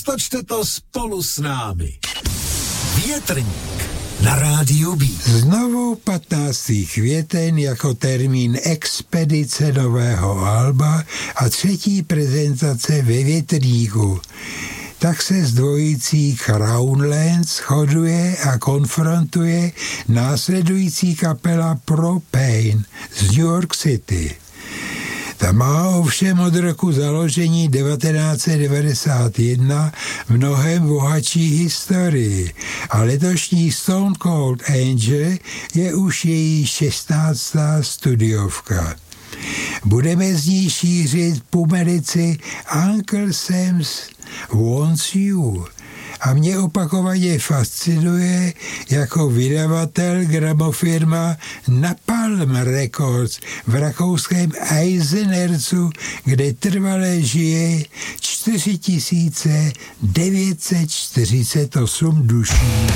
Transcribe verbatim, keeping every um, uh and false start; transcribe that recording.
Roztočte to spolu s námi. Větrník na rádiu B. Znovu patnáctý květen jako termín expedice nového alba a třetí prezentace ve Větrníku. Tak se s dvojicí Crownlands shoduje a konfrontuje následující kapela Propane z New York City. Ta má ovšem od roku založení devatenáct set devadesát jedna mnohem bohatší historii a letošní Stone Cold Angel je už její šestnáctá studiovka. Budeme z ní šířit pumelici Uncle Sam's Wants You a mě opakovaně fascinuje jako vydavatel gramofirma Napalm Records v rakouském Eisenerzu, kde trvale žije čtyři tisíce devět set čtyřicet osm duší.